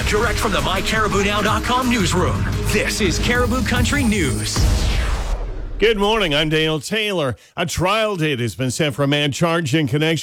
direct from the MyCaribouNow.com newsroom. This is Caribou Country News. Good morning. I'm Dale Taylor. A trial date has been set for a man charged in connection